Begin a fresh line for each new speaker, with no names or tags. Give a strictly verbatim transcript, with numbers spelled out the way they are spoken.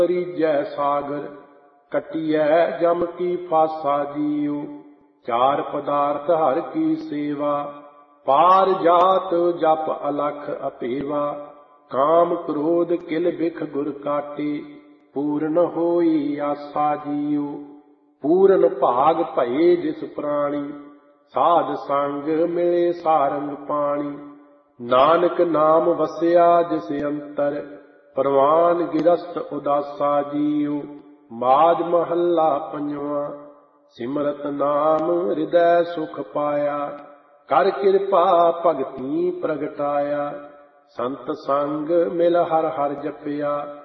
ਰੀਜੈ ਸਾਗਰ ਕਟਿਐ ਜਮ ਕੀ ਫਾਸਾ ਜੀਉ। ਚਾਰ ਪਦਾਰਥ ਹਰ ਕੀ ਸੇਵਾ ਪਾਰ ਜਾਤ ਜਪ ਅਲਖ ਅਪੇਵਾ। ਕਾਮ ਕ੍ਰੋਧ ਕਿਲ ਬਿਖ ਗੁਰ ਕਾਟੇ ਪੂਰਨ ਹੋਈ ਆਸਾ ਜੀਉ। ਪੂਰਨ ਭਾਗ ਭਏ ਜਿਸ ਪ੍ਰਾਣੀ ਸਾਧ ਸੰਗ ਮਿਲੇ ਸਾਰੰਗ ਪਾਣੀ। ਨਾਨਕ ਨਾਮ ਵਸਿਆ ਜਿਸ ਅੰਤਰ ਪ੍ਰਵਾਨ ਗਿਰਸਤ ਉਦਾਸਾ ਜੀਉ। ਮਾਝ ਮਹੱਲਾ ਪੰਜਵਾਂ। ਸਿਮਰਤ ਨਾਮ ਹਿਰਦੈ ਸੁਖ ਪਾਇਆ ਕਰ ਕਿਰਪਾ ਭਗਤੀ ਪ੍ਰਗਟਾਇਆ। ਸੰਤ ਸੰਗ ਮਿਲ ਹਰ ਹਰ ਜਪਿਆ